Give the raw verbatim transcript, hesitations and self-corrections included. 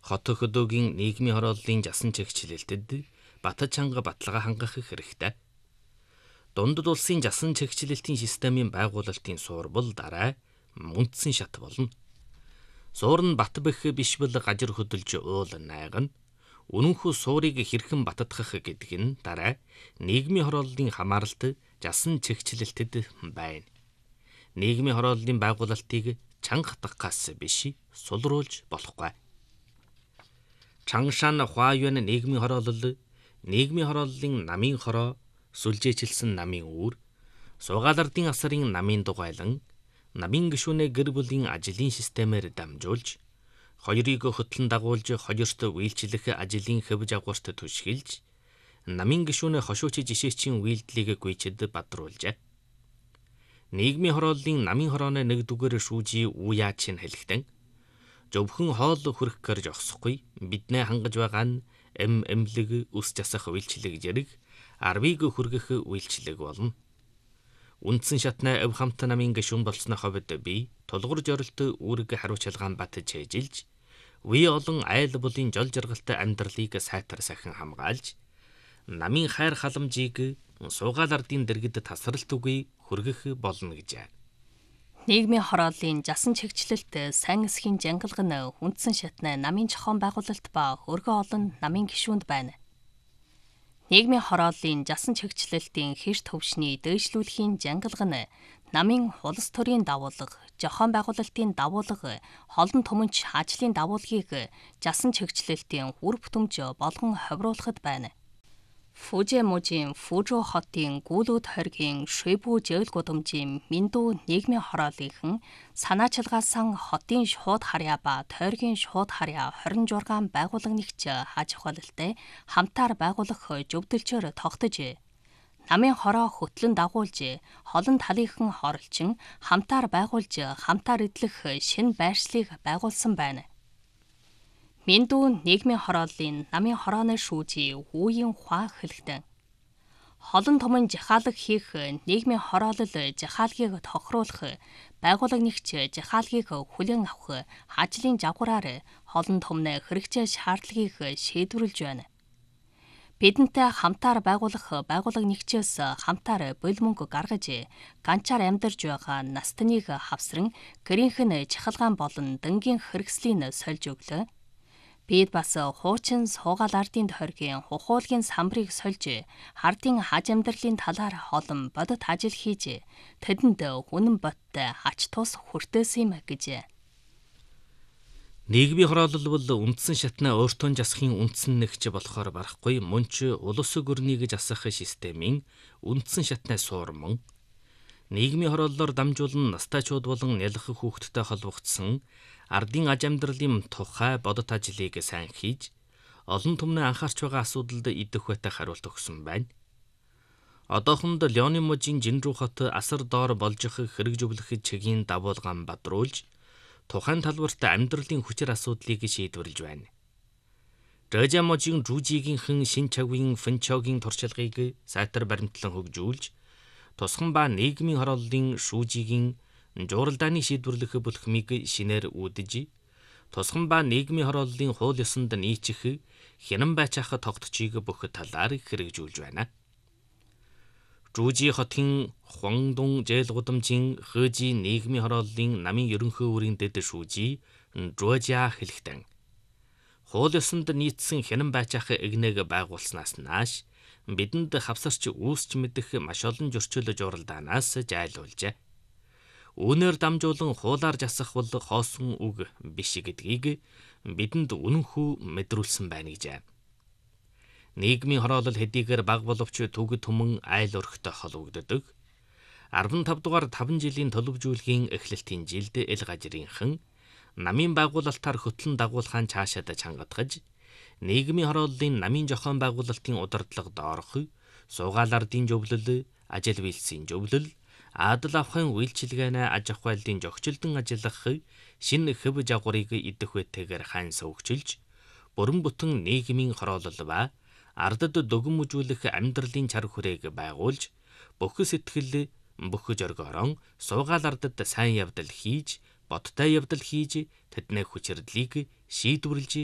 Хот хөдөөгийн нийгмийн хорооллын жасан чигчлэлтэд бат чанга баталгаа хангах хэрэгтэй. Дундад улсын жасан чигчлэлтийн системийн байгуулалтын суурбал дараа үндсэн шат болно. Суур нь бат бэх биш бол гажир хөдөлж уул найгана. Үнэнхүү суурийг хэрхэн баттгах гэдэг нь дараа нийгмийн хорооллын хамааралт жасан чигчлэлтэд байна. Нийгмийн хорооллын байгуулалтыг чанга хатгахаас биш сулруулж болохгүй. Чангшан Хуайюан нийгмийн хороолол, нийгмийн хорооллын намын хороо, сүлжээчилсэн намын үүр, Сугаалардын асрын намын дугайлан, намын гишүүнээ гэр бүлийн ажлын системээр дамжуулж, хоёрыг хөтлөн дагуулж хоёрт үйлчлэх ажлын хэв жагварт түшгэлж, намын гишүүнээ хошууч жишээчийн үйлдэлийг гүйчэд бадруулжээ. Нийгмийн хорооллын намын хорооны нэг дүгээр шүүжи үяач нь хэлэхдээ зөвхөн хоол хүрэх гэж зогсохгүй биднээ хангаж байгаа нь эм эмлэг ус жасах үйлчлэг зэрэг арвыг хүргэх үйлчлэг болно. Үндсэн шатны өв хамт намын гишүүн болсны ховд би тулгуур жорилт үүрэг хариуцлагаан бат чэжилж үе олон айл булын жол жаргалтай амьдралыг сайтар сахин хамгаалж намын хайр халамжийг Сугаалардын дэргэд тасралт үгүй хүргэх болно гэжээ. Нийгмийн хорооллын жасан чигчлэлт сайн эсхийн жангалга нь үндсэн шатны намын зохион байгуулалт ба өргөн олон намын гишүүнд байна. Нийгмийн хорооллын жасан чигчлэлтийн хэр төвшний дээшлүүлэхийн жангалга нь намын улс төрийн дагуулга, зохион байгуулалтын дагуулга, холон түмэнч ажлын дагуулгыг жасан чигчлэлтийн үр бүтэмж болгон ховруулахад байна. Фужимужийн Фужу хотын гүүлүүд хоргийн Шүйбүү жээл гудамжийн Миндүү нийгмийн хорооллынхан санаачилгаасан хотын шууд харьяа ба тойргийн шууд харьяа хорин жургаан байгууллага нэгч хаж ухаалалтай хамтаар байгуулах зөвдөлчөөр тогтож намын хороо хөтлөн дагуулж холон талынхан хоролчин хамтаар байгуулж хамтаар эдлэх шинэ байршлыг байгуулсан байна. Миндүү нийгмийн хорооллын намын хорооны шүүжи үеийн хаа хэлэхдээ холон томон жахаалаг хийх нийгмийн хороолол жахаалгийг тохируулах байгууллага нэгч жахаалгийг хүлээн авах ажлын жагвараар холон томны хэрэгцээ шаардлагыг шийдвэрлэж байна. Бидэнтэй хамтаар байгуулах байгууллага нэгчээс хамтаар бул мөнгө гаргаж ганчаар амьдарж байгаа настаныг хавсран гэрийнх нь чахалгаан болон дэнгийн хэрэгслийн сольж өглөө. Бид бас хуучин Сугаалардын тойргийн хухуулгийн самбарыг сольж хардын хаж амьдралын талаар олон бодит ажил хийж тэдэнд үнэн бодтой ач тус хүртээсэн юм гэж. Нийгмийн хороолол бол үндсэн шатны өөртөө жасахын үндсэн нэгч болохоор барахгүй мөн ч улс гүрнийг жасах системийн үндсэн шатны суурман. Нийгмийн хорооллоор дамжуулан настайчууд болон нялх хүүхэдтэй холбогдсон ардын аж амьдралын тухай бодит ажлыг сайн хийж, олон түмний анхаарч байгаа асуудалд идэх байтаа хариулт өгсөн байна. Одоохонд Леонимужийн Жинрүү хот асар доор болжих хэрэгжүүлэх чигийн дагуулгаан бадруулж, тухайн талбарт амьдралын хүчир асуудлыг шийдвэрлэж байна. Рэжамужийн Жужигийнхэн шин чавгийн Фэнчогийн туршлагыг сайтар баримтлан хөгжүүлж, тусган ба нийгмийн хорооллын шүүжигийн жууралдааны шийдвэрлэх бүлхмийг шинээр үүдэж, тусган ба нийгмийн хорооллын хууль ёсонд нийцэх хянан байцаах тогтцыг бүх талаар хэрэгжүүлж байна. Жужи хотын Хуандун жээл гудамжийн Хэжи нийгмийн хорооллын намын ерөнхий үүрийн дэд шүүжи Жужиа хэлэхдээ хууль ёсонд нийцсэн хянан байцаах эгнэг байгуулснаас нааш бидэнд хавсарч үүсч мэдэх маш олон зөрчил жууралдаанаас жайлуулжээ. Үүнээр дамжуулан хуулаар жасах бол хоосон үг биш гэдгийг бидэнд үнэнхүү мэдрүүлсэн байна гэжээ. Нийгмийн хороолол хэдийгээр бага боловч түгэд түмэн айл өрхтөй холбогддог. арван тав дугаар таван жилийн төлөвжүүлгийн эхлэлтийн жилд эл гажрынхан намын байгуулалтаар хөтлөн дагуулхаан цаашаад чангатгаж нийгмийн хорооллын намын зохион байгуулалтын удирдлага доорх Сугаалардын зөвлөл, ажил үйлсийн зөвлөл, адал авахын үйлчилгээнэ аж ахуй айлын зохицолдон ажиллах шинэ хэв жагварыг идэх байтайгаар хайн сөвгчилж, бүрэн бүтэн нийгмийн хороолол ба ардад дүгнэмжүүлэх амьдралын чар хүрээг байгуулж, бүх сэтгэл бүх зоргоорон Сугаалардад сайн явдал хийж, бодтой явдал хийж тэдний хүчирдлийг шийдвэрлэж